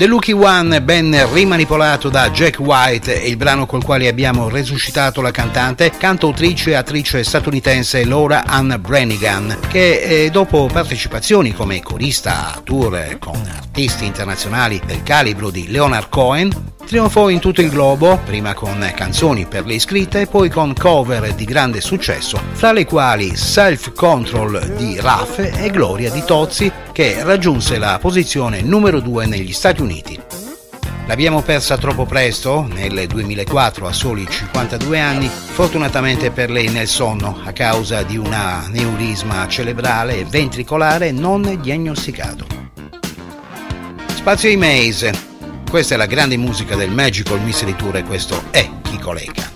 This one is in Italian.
The Lucky One, ben rimanipolato da Jack White, è il brano col quale abbiamo resuscitato la cantante, cantautrice e attrice statunitense Laura Ann Branigan, che dopo partecipazioni come corista a tour con artisti internazionali del calibro di Leonard Cohen, trionfò in tutto il globo, prima con canzoni per le iscritte e poi con cover di grande successo, fra le quali Self Control di Raff e Gloria di Tozzi, che raggiunse la posizione numero 2 negli Stati Uniti. L'abbiamo persa troppo presto, nel 2004 a soli 52 anni, fortunatamente per lei nel sonno, a causa di un aneurisma cerebrale ventricolare non diagnosticato. Spazio ai Maze. Questa è la grande musica del Magical Mystery Tour e questo è Chico Lega.